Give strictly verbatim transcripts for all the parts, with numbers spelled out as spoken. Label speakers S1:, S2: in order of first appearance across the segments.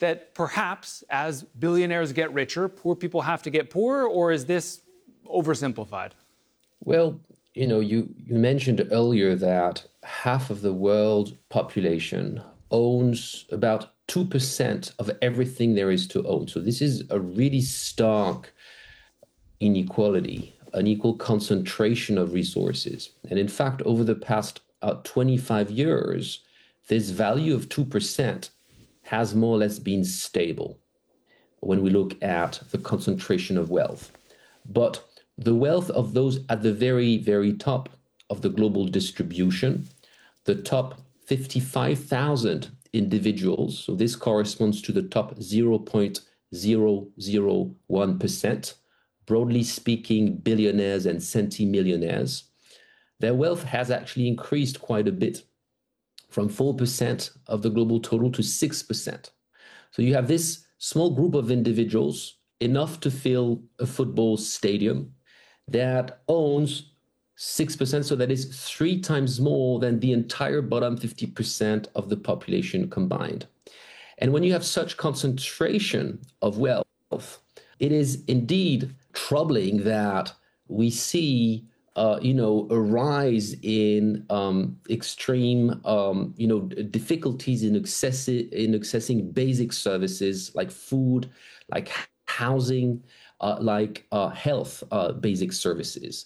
S1: that perhaps as billionaires get richer, poor people have to get poorer, or is this oversimplified?
S2: Well, you know, you, you mentioned earlier that half of the world population owns about two percent of everything there is to own. So this is a really stark inequality, an equal concentration of resources. And in fact, over the past uh, twenty-five years, this value of two percent has more or less been stable when we look at the concentration of wealth. But the wealth of those at the very, very top of the global distribution, the top fifty-five thousand individuals, so this corresponds to the top zero point zero zero one percent, broadly speaking, billionaires and centimillionaires, their wealth has actually increased quite a bit, from four percent of the global total to six percent. So you have this small group of individuals, enough to fill a football stadium, that owns six percent, so that is three times more than the entire bottom fifty percent of the population combined. And when you have such concentration of wealth, it is indeed troubling that we see uh, you know, a rise in um, extreme, um, you know, difficulties in, accessi- in accessing basic services like food, like housing, uh, like uh, health uh, basic services.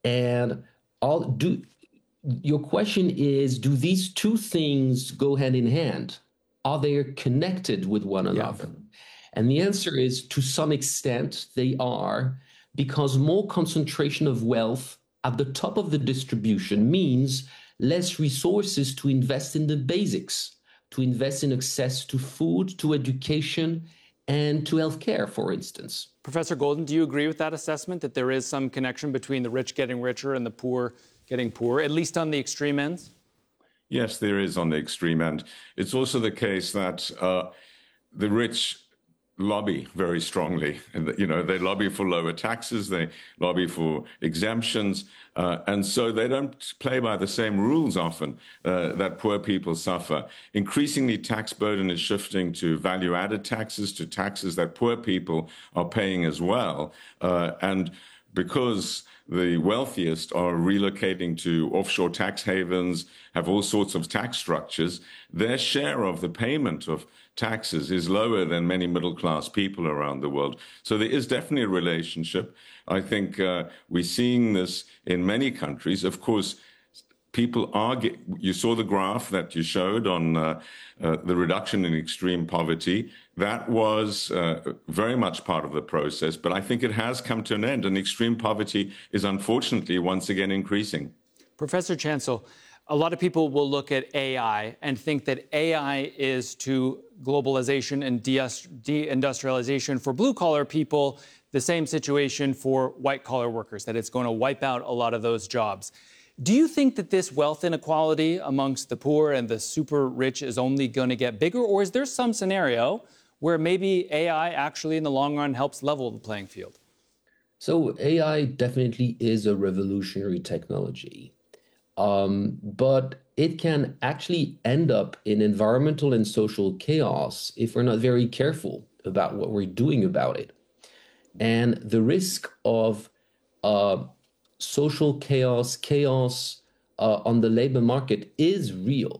S2: And all do your question is, do these two things go hand in hand? Are they connected with one another? Yeah. And the answer is, to some extent, they are, because more concentration of wealth at the top of the distribution means less resources to invest in the basics, to invest in access to food, to education, and to healthcare, for instance.
S1: Professor Golden, do you agree with that assessment, that there is some connection between the rich getting richer and the poor getting poorer, at least on the extreme ends?
S3: Yes, there is on the extreme end. It's also the case that uh, the rich lobby very strongly. You know, they lobby for lower taxes, they lobby for exemptions, uh, and so they don't play by the same rules often uh, that poor people suffer. Increasingly, tax burden is shifting to value-added taxes, to taxes that poor people are paying as well, uh, and because the wealthiest are relocating to offshore tax havens, have all sorts of tax structures, their share of the payment of taxes is lower than many middle-class people around the world. So there is definitely a relationship. I think uh, we're seeing this in many countries. Of course, people are, get, you saw the graph that you showed on uh, uh, the reduction in extreme poverty. That was uh, very much part of the process, but I think it has come to an end, and extreme poverty is unfortunately once again increasing.
S1: Professor Chancel, a lot of people will look at A I and think that A I is to globalization and deindustrialization for blue-collar people the same situation for white-collar workers, that it's going to wipe out a lot of those jobs. Do you think that this wealth inequality amongst the poor and the super rich is only going to get bigger, or is there some scenario where maybe A I actually in the long run helps level the playing field?
S2: So A I definitely is a revolutionary technology. Um, but it can actually end up in environmental and social chaos if we're not very careful about what we're doing about it. And the risk of uh, social chaos, chaos uh, on the labor market is real.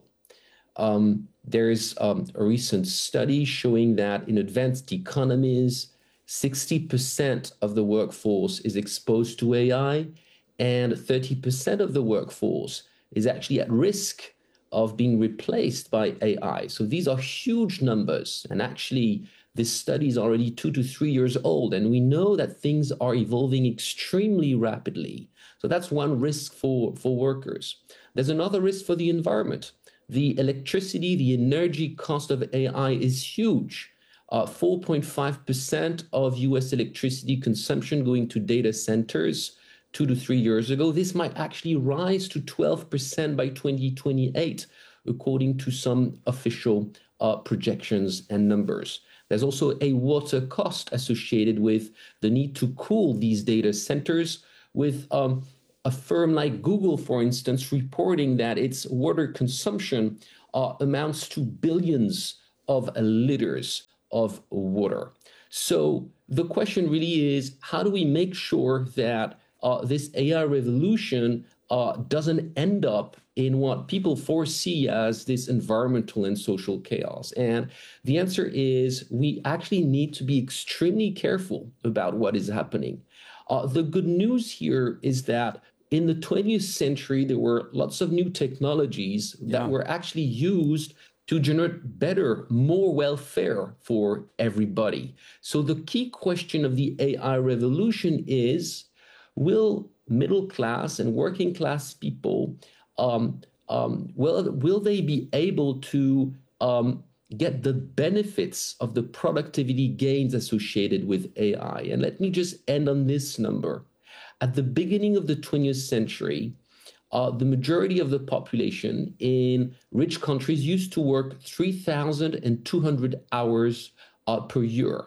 S2: Um, there's um, a recent study showing that in advanced economies, sixty percent of the workforce is exposed to A I, and thirty percent of the workforce is actually at risk of being replaced by A I. So these are huge numbers. And actually, this study is already two to three years old, and we know that things are evolving extremely rapidly. So that's one risk for, for workers. There's another risk for the environment. The electricity, the energy cost of A I is huge. Uh, four point five percent of U S electricity consumption going to data centers two to three years ago. This might actually rise to twelve percent by twenty twenty-eight, according to some official uh, projections and numbers. There's also a water cost associated with the need to cool these data centers, with um, a firm like Google, for instance, reporting that its water consumption uh, amounts to billions of liters of water. So the question really is, how do we make sure that uh, this A I revolution uh, doesn't end up in what people foresee as this environmental and social chaos? And the answer is we actually need to be extremely careful about what is happening. Uh, the good news here is that in the twentieth century, there were lots of new technologies that yeah. were actually used to generate better, more welfare for everybody. So the key question of the A I revolution is, will middle class and working class people, um, um, will, will they be able to um, get the benefits of the productivity gains associated with A I? And let me just end on this number. At the beginning of the twentieth century, uh, the majority of the population in rich countries used to work three thousand two hundred hours uh, per year.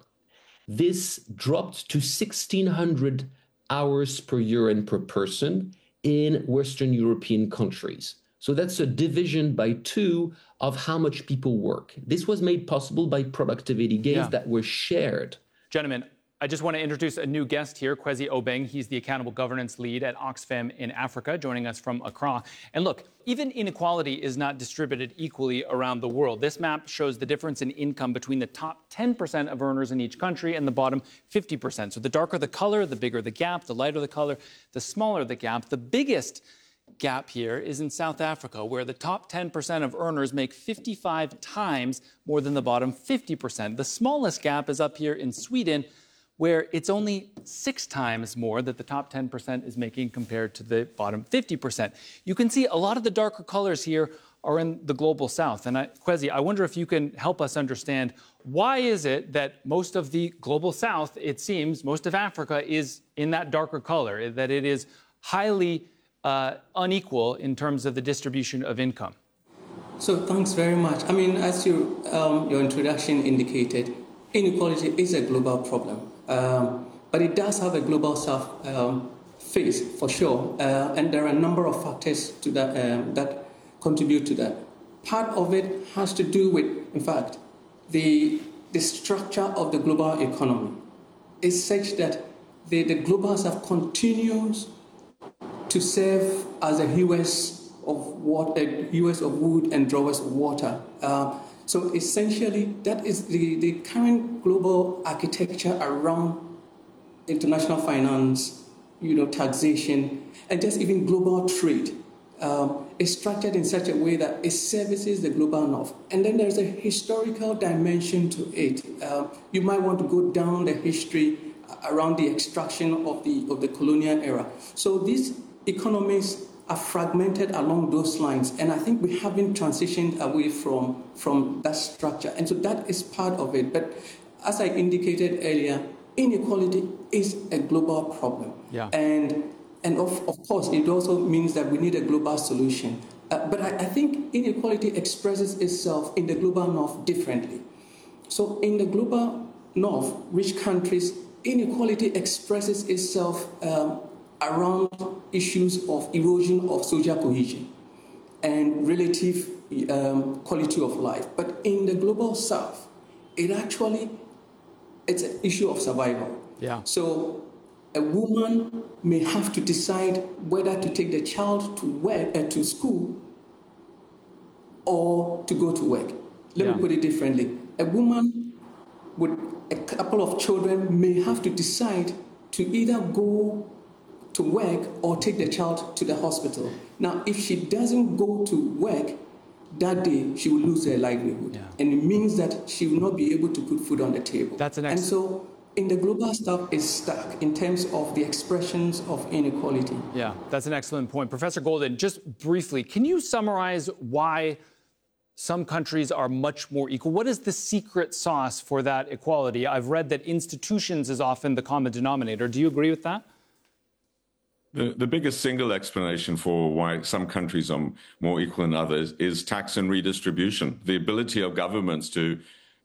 S2: This dropped to sixteen hundred hours per year and per person in Western European countries. So that's a division by two of how much people work. This was made possible by productivity gains yeah. that were shared.
S1: Gentlemen, I just want to introduce a new guest here, Kwesi Obeng. He's the Accountable Governance Lead at Oxfam in Africa, joining us from Accra. And look, even inequality is not distributed equally around the world. This map shows the difference in income between the top ten percent of earners in each country and the bottom fifty percent. So the darker the color, the bigger the gap, the lighter the color, the smaller the gap. The biggest gap here is in South Africa, where the top ten percent of earners make fifty-five times more than the bottom fifty percent. The smallest gap is up here in Sweden, where it's only six times more that the top ten percent is making compared to the bottom fifty percent. You can see a lot of the darker colors here are in the global south. And I, Kwesi, I wonder if you can help us understand, why is it that most of the global south, it seems, most of Africa is in that darker color, that it is highly uh, unequal in terms of the distribution of income?
S4: So thanks very much. I mean, as you, um, your introduction indicated, inequality is a global problem. Um, but it does have a global south um, face, for sure, uh, and there are a number of factors to that um, that contribute to that. Part of it has to do with, in fact, the the structure of the global economy is such that the, the global south continues to serve as a U S of water, a U S of wood and drawers of water. Uh, So essentially, that is the, the current global architecture around international finance, you know, taxation, and just even global trade um, is structured in such a way that it services the global north. And then there's a historical dimension to it. Uh, you might want to go down the history around the extraction of the of the colonial era. So these economies are fragmented along those lines, and I think we haven't transitioned away from, from that structure, and so that is part of it. But as I indicated earlier, inequality is a global problem,
S1: yeah. and
S4: and of, of course it also means that we need a global solution. Uh, but I, I think inequality expresses itself in the global north differently. So in the global north, rich countries, inequality expresses itself um, around issues of erosion of social cohesion and relative um, quality of life. But in the global south, it actually, it's an issue of survival.
S1: Yeah.
S4: So a woman may have to decide whether to take the child to work, uh, to school or to go to work. Let yeah. me put it differently. A woman with a couple of children may have to decide to either go to work or take the child to the hospital. Now, if she doesn't go to work that day, she will lose her livelihood.
S1: Yeah.
S4: And it means that she will not be able to put food on the table.
S1: That's an ex-
S4: and so in the global stuff is stuck in terms of the expressions of inequality.
S1: Yeah, that's an excellent point. Professor Golden, just briefly, can you summarize why some countries are much more equal? What is the secret sauce for that equality? I've read that institutions is often the common denominator. Do you agree with that?
S3: The, the biggest single explanation for why some countries are more equal than others is tax and redistribution. The ability of governments to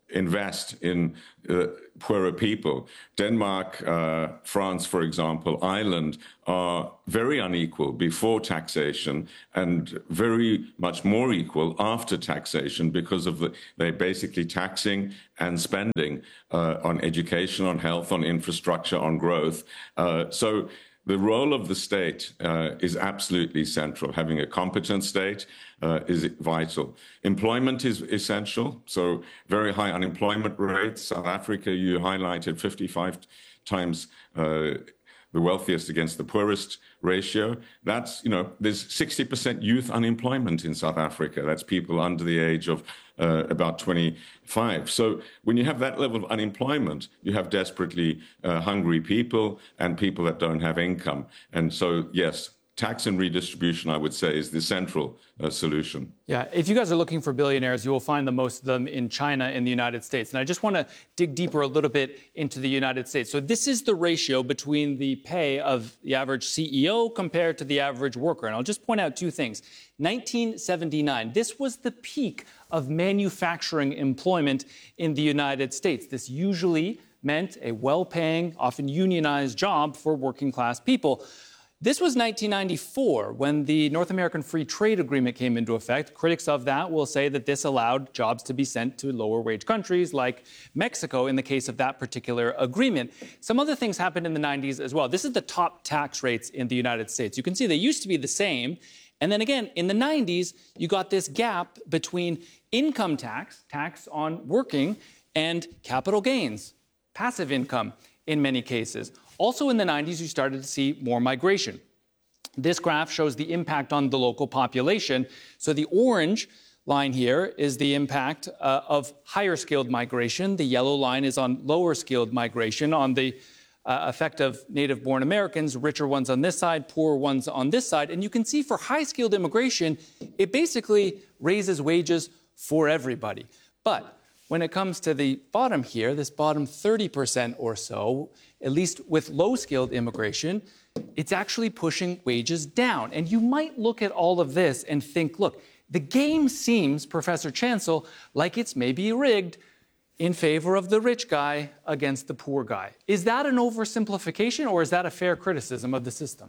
S3: invest in uh, poorer people. Denmark, uh, France, for example, Ireland are very unequal before taxation and very much more equal after taxation because of the, they're basically taxing and spending uh, on education, on health, on infrastructure, on growth. Uh, so the role of the state uh, is absolutely central. Having a competent state uh, is vital. Employment is essential. So very high unemployment rates. South Africa, you highlighted fifty-five times uh, the wealthiest against the poorest ratio. That's, you know, there's sixty percent youth unemployment in South Africa. That's people under the age of uh, about twenty-five. So when you have that level of unemployment, you have desperately uh, hungry people and people that don't have income. And so, yes, tax and redistribution, I would say, is the central uh, solution.
S1: Yeah, if you guys are looking for billionaires, you will find the most of them in China and the United States. And I just want to dig deeper a little bit into the United States. So this is the ratio between the pay of the average C E O compared to the average worker. And I'll just point out two things. nineteen seventy-nine, this was the peak of manufacturing employment in the United States. This usually meant a well-paying, often unionized job for working-class people. This was nineteen ninety-four, when the North American Free Trade Agreement came into effect. Critics of that will say that this allowed jobs to be sent to lower-wage countries like Mexico in the case of that particular agreement. Some other things happened in the nineties as well. This is the top tax rates in the United States. You can see they used to be the same. And then again, in the nineties, you got this gap between income tax, tax on working, and capital gains, passive income in many cases. Also in the nineties, you started to see more migration. This graph shows the impact on the local population. So the orange line here is the impact uh, of higher skilled migration. The yellow line is on lower skilled migration, on the uh, effect of native-born Americans, richer ones on this side, poorer ones on this side. And you can see for high-skilled immigration, it basically raises wages for everybody. But when it comes to the bottom here, this bottom thirty percent or so, at least with low-skilled immigration, it's actually pushing wages down. And you might look at all of this and think, look, the game seems, Professor Chancel, like it's maybe rigged in favor of the rich guy against the poor guy. Is that an oversimplification, or is that a fair criticism of the system?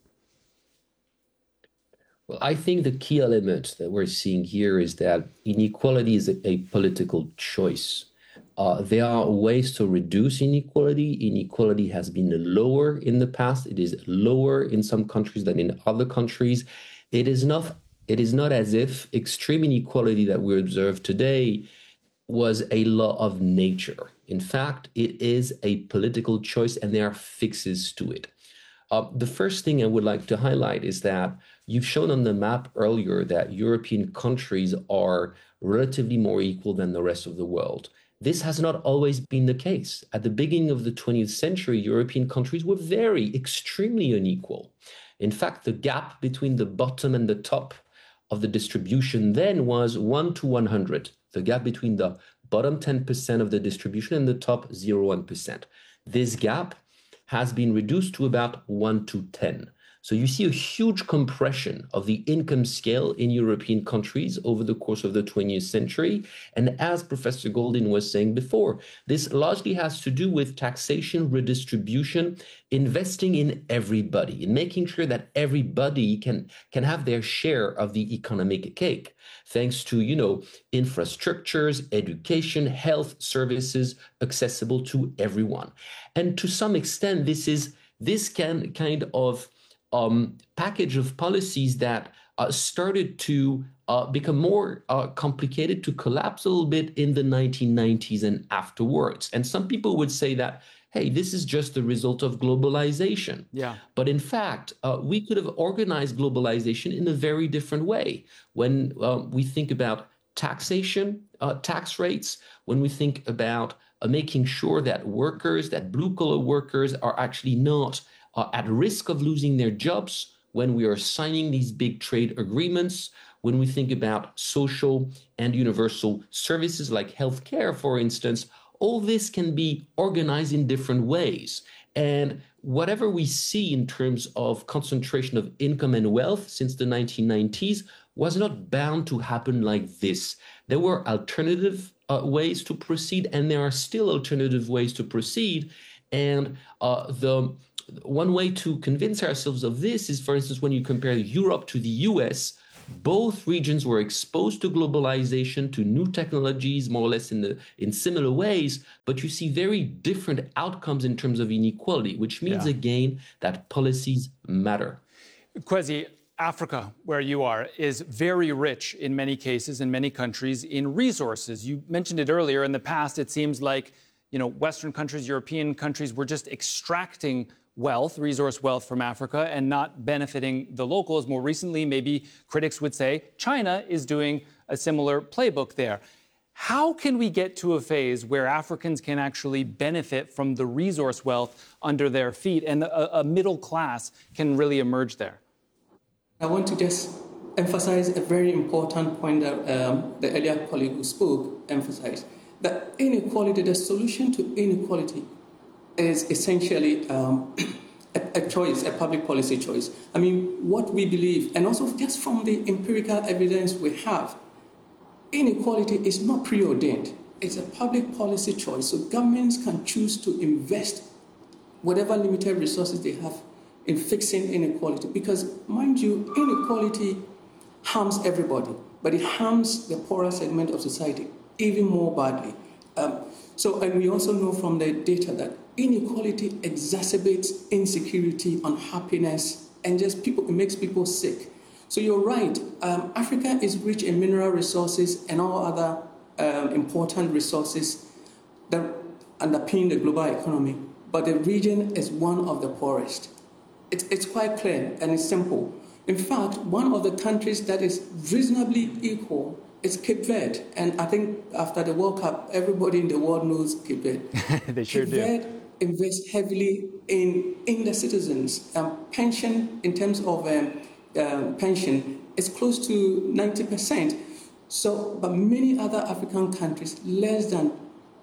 S2: Well, I think the key element that we're seeing here is that inequality is a, a political choice. Uh, there are ways to reduce inequality. Inequality has been lower in the past. It is lower in some countries than in other countries. It is not, it is not as if extreme inequality that we observe today was a law of nature. In fact, it is a political choice, and there are fixes to it. Uh, the first thing I would like to highlight is that you've shown on the map earlier that European countries are relatively more equal than the rest of the world. This has not always been the case. At the beginning of the twentieth century, European countries were very, extremely unequal. In fact, the gap between the bottom and the top of the distribution then was one to one hundred. The gap between the bottom ten percent of the distribution and the top zero point one percent. This gap has been reduced to about one to ten. So you see a huge compression of the income scale in European countries over the course of the twentieth century. And as Professor Goldin was saying before, this largely has to do with taxation, redistribution, investing in everybody, in making sure that everybody can, can have their share of the economic cake, thanks to, you know, infrastructures, education, health services accessible to everyone. And to some extent, this is this can kind of Um, package of policies that uh, started to uh, become more uh, complicated, to collapse a little bit in the nineteen nineties and afterwards. And some people would say that, hey, this is just the result of globalization.
S1: Yeah.
S2: But in fact, uh, we could have organized globalization in a very different way. When uh, we think about taxation, uh, tax rates, when we think about uh, making sure that workers, that blue-collar workers are actually not are at risk of losing their jobs when we are signing these big trade agreements, when we think about social and universal services like healthcare, for instance, all this can be organized in different ways. And whatever we see in terms of concentration of income and wealth since the nineteen nineties was not bound to happen like this. There were alternative uh, ways to proceed, and there are still alternative ways to proceed. And uh, the one way to convince ourselves of this is, for instance, when you compare Europe to the U S, both regions were exposed to globalization, to new technologies, more or less in the in similar ways, but you see very different outcomes in terms of inequality, which means, yeah. again, that policies matter.
S1: Kwesi, Africa, where you are, is very rich in many cases, in many countries, in resources. You mentioned it earlier. In the past, it seems like, you know, Western countries, European countries were just extracting wealth, resource wealth from Africa and not benefiting the locals. More recently, maybe critics would say China is doing a similar playbook there. How can we get to a phase where Africans can actually benefit from the resource wealth under their feet and a, a middle class can really emerge there?
S4: I want to just emphasize a very important point that um, the earlier colleague who spoke emphasized, that inequality, the solution to inequality is essentially um, a, a choice, a public policy choice. I mean, what we believe, and also just from the empirical evidence we have, inequality is not preordained. It's a public policy choice. So governments can choose to invest whatever limited resources they have in fixing inequality. Because, mind you, inequality harms everybody, but it harms the poorer segment of society even more badly. Um, so, and we also know from the data that inequality exacerbates insecurity, unhappiness, and just people, it makes people sick. So you're right, um, Africa is rich in mineral resources and all other um, important resources that underpin the global economy, but the region is one of the poorest. It's, it's quite clear and it's simple. In fact, one of the countries that is reasonably equal is Cape Verde. And I think after the World Cup, everybody in the world knows Cape Verde.
S1: They sure
S4: Cape
S1: do.
S4: Verde invests heavily in, in the citizens. Um, pension, in terms of um, uh, pension, is close to ninety percent. So, but many other African countries, less than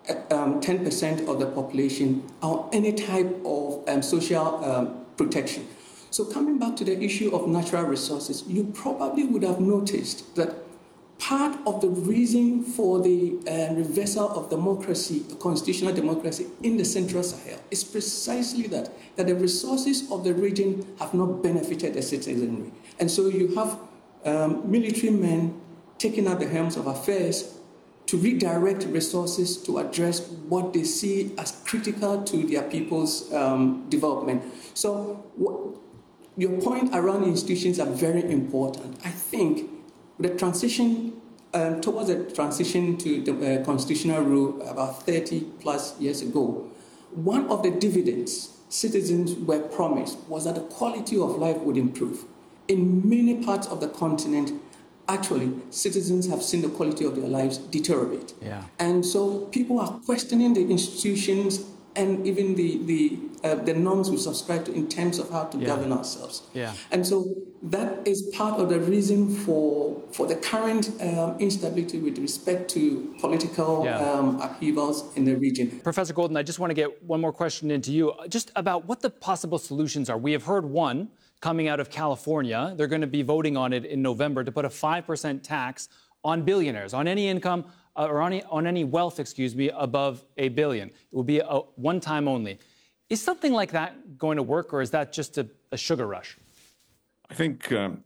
S4: um, ten percent of the population are on any type of um, social um, protection. So coming back to the issue of natural resources, you probably would have noticed that part of the reason for the uh, reversal of democracy, constitutional democracy in the Central Sahel, is precisely that, that the resources of the region have not benefited the citizenry. And so you have um, military men taking up the helms of affairs to redirect resources to address what they see as critical to their people's um, development. So what, your point around institutions are very important. I think the transition um, towards the transition to the uh, constitutional rule about thirty plus years ago, one of the dividends citizens were promised was that the quality of life would improve. In many parts of the continent, actually, citizens have seen the quality of their lives deteriorate.
S1: Yeah.
S4: And so people are questioning the institutions and even the the, uh, the norms we subscribe to in terms of how to
S1: yeah.
S4: govern ourselves.
S1: Yeah.
S4: And so that is part of the reason for, for the current um, instability with respect to political
S1: yeah.
S4: um, upheavals in the region.
S1: Professor Golden, I just want to get one more question into you, just about what the possible solutions are. We have heard one coming out of California. They're going to be voting on it in November to put a five percent tax on billionaires, on any income uh, or on any, on any wealth, excuse me, above a billion. It will be a one time only. Is something like that going to work, or is that just a, a sugar rush?
S3: I think um,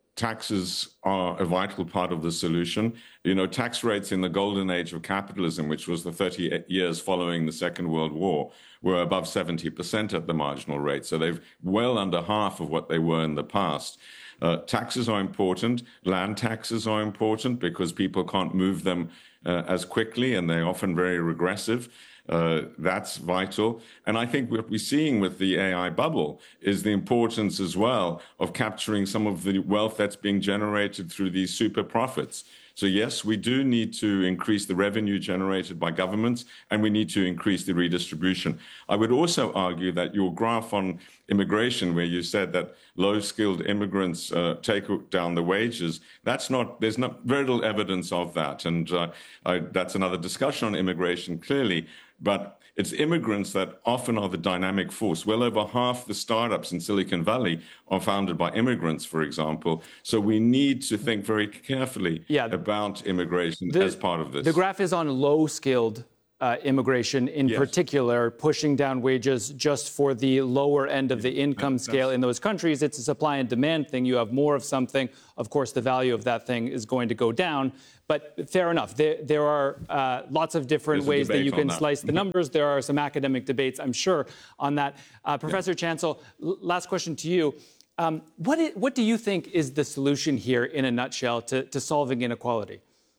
S3: taxes are a vital part of the solution. You know, tax rates in the golden age of capitalism, which was the thirty years following the Second World War, were above seventy percent at the marginal rate. So they've well under half of what they were in the past. Uh, taxes are important. Land taxes are important because people can't move them uh, as quickly, and they're often very regressive. Uh, that's vital. And I think what we're seeing with the A I bubble is the importance as well of capturing some of the wealth that's being generated through these super profits. So yes, we do need to increase the revenue generated by governments, and we need to increase the redistribution. I would also argue that your graph on immigration, where you said that low-skilled immigrants uh, take down the wages, that's not, there's not very little evidence of that. And uh, I, that's another discussion on immigration, clearly. But it's immigrants that often are the dynamic force. Well over half the startups in Silicon Valley are founded by immigrants, for example. So we need to think very carefully yeah. about immigration the, as part of this.
S1: The graph is on low-skilled uh, immigration in yes. particular, pushing down wages just for the lower end of the income scale in those countries. It's a supply and demand thing. You have more of something. Of course, the value of that thing is going to go down. But fair enough. There, there are uh, lots of different ways that you can that. slice the numbers. There are some academic debates, I'm sure, on that. Uh, Professor yeah. Chancel, last question to you. Um, what, is, what do you think is the solution here, in a nutshell, to, to solving inequality?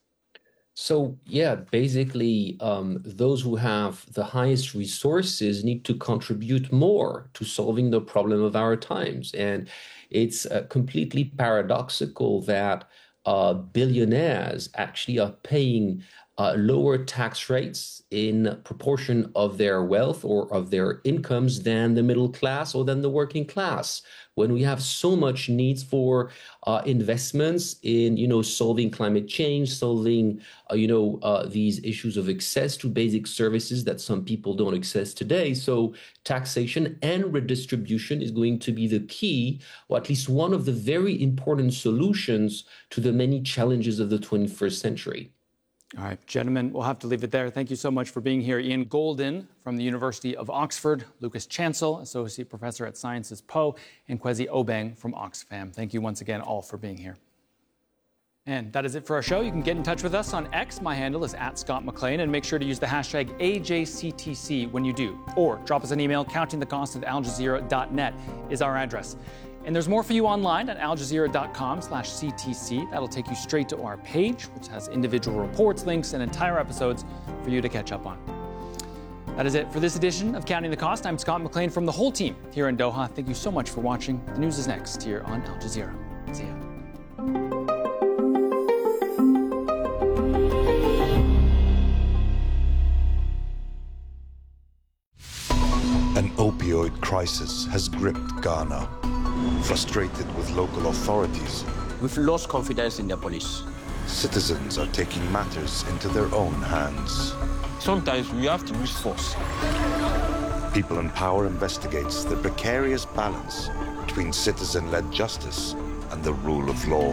S2: So, yeah, basically, um, those who have the highest resources need to contribute more to solving the problem of our times. And it's uh, completely paradoxical that uh, billionaires actually are paying uh, lower tax rates in proportion of their wealth or of their incomes than the middle class or than the working class, when we have so much needs for uh, investments in, you know, solving climate change, solving, uh, you know, uh, these issues of access to basic services that some people don't access today. So taxation and redistribution is going to be the key, or at least one of the very important solutions to the many challenges of the twenty-first century.
S1: All right, gentlemen, we'll have to leave it there. Thank you so much for being here. Ian Golden from the University of Oxford, Lucas Chancel, Associate Professor at Sciences Po, and Kwesi Obeng from Oxfam. Thank you once again all for being here. And that is it for our show. You can get in touch with us on X. My handle is at Scott McLean, and make sure to use the hashtag A J C T C when you do. Or drop us an email. Counting the cost at al jazeera dot net is our address. And there's more for you online at al jazeera dot com slash C T C. That'll take you straight to our page, which has individual reports, links, and entire episodes for you to catch up on. That is it for this edition of Counting the Cost. I'm Scott McLean from the whole team here in Doha. Thank you so much for watching. The news is next here on Al Jazeera. See ya.
S5: An opioid crisis has gripped Ghana. Frustrated with local authorities,
S6: we've lost confidence in the police.
S5: Citizens are taking matters into their own hands.
S6: Sometimes we have to use force.
S5: People in Power investigates the precarious balance between citizen-led justice and the rule of law.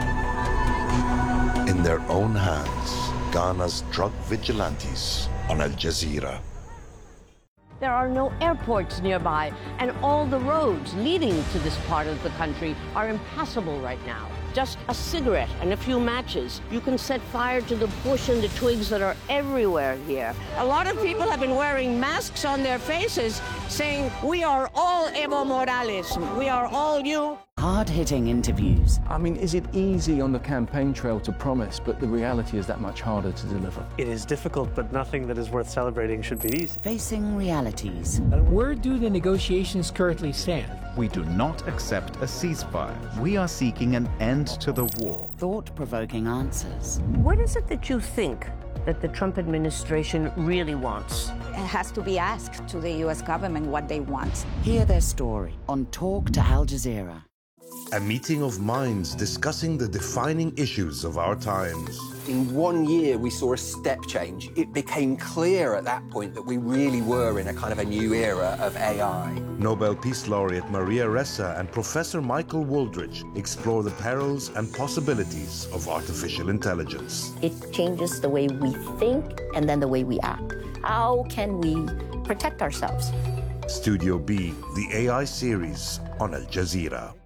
S5: In their own hands, Ghana's drug vigilantes on Al Jazeera.
S7: There are no airports nearby, and all the roads leading to this part of the country are impassable right now. Just a cigarette and a few matches, you can set fire to the bush and the twigs that are everywhere here. A lot of people have been wearing masks on their faces saying, "We are all Evo Morales, we are all you."
S8: Hard-hitting interviews.
S9: I mean, is it easy on the campaign trail to promise, but the reality is that much harder to deliver?
S10: It is difficult, but nothing that is worth celebrating should be easy.
S8: Facing realities.
S11: Where do the negotiations currently stand?
S12: We do not accept a ceasefire. We are seeking an end to the war.
S8: Thought-provoking answers.
S7: What is it that you think that the Trump administration really wants?
S13: It has to be asked to the U S government what they want.
S8: Hear their story on Talk to Al Jazeera.
S5: A meeting of minds discussing the defining issues of our times.
S14: In one year, we saw a step change. It became clear at that point that we really were in a kind of a new era of A I.
S5: Nobel Peace Laureate Maria Ressa and Professor Michael Wooldridge explore the perils and possibilities of artificial intelligence.
S15: It changes the way we think and then the way we act. How can we protect ourselves?
S5: Studio B, the A I series on Al Jazeera.